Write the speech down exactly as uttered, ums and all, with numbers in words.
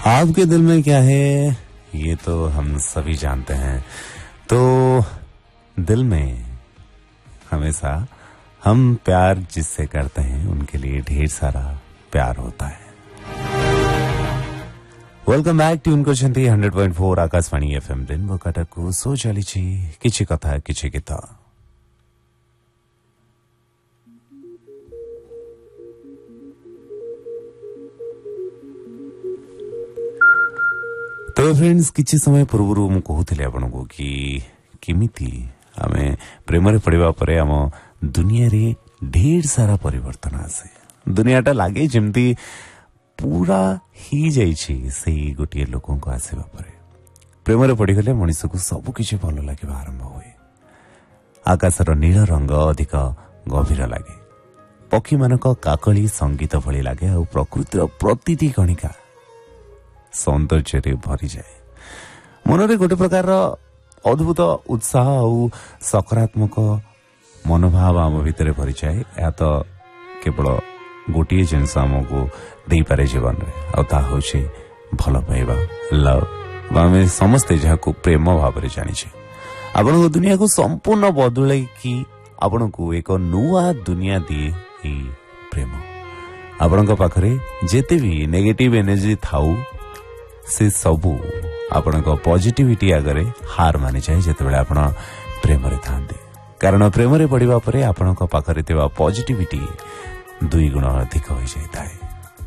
आपके दिल में क्या है ये तो हम सभी जानते हैं। तो दिल में हमेशा हम प्यार जिससे करते हैं उनके लिए ढेर सारा प्यार होता है। Welcome back tune करछंती hundred point four Akashvani FM rainbow कटकू सो चलीछि किछि कथा किछि गीत। तो फ्रेंड्स किछि समय पूर्व मु कहूथिले आपनको कि किमिति आमे प्रेम रे पड़िबा परे हम दुनिया रे ढेर सारा परिवर्तन आसे। दुनियाटा लागे जेमती पूरा ही जाइछि सेही गोटे लोकों को आसीबा परे। प्रेम रे पड़ी गले मनुष्य को सब किछि भलो लागिबा आरंभ होए। आकाशर नील रंग अधिक गभीर लागे, पक्षी मानक काकली संगीत भली लागे और प्रकृतिर प्रतिटी कणिका सौंदर्य रे भरी जाए। मन रे गोटे प्रकार अद्भुत उत्साह और सकारात्मक मनोभाव आम भितर भरी जाए। या तो केवल गोटे जिनस आमको दे पारे जीवन रे आ होचे भल पाइबा लव। आम समस्ते जहाँ प्रेम भाव में जानी आपण दुनिया को संपूर्ण बदल कि आपण को एक नुआ दुनिया दिए ही प्रेम। आपण पाखरे जेते भी नेगेटिव एनर्जी थाऊ से सबू आपण पॉजिटिविटी आगे हार मानि जाए जिते आपण प्रेम रे थांते। कारण प्रेम रे पड़िबा परे आपण पाखरे तेवा पॉजिटिविटी दुई गुण अधिक हो जाए।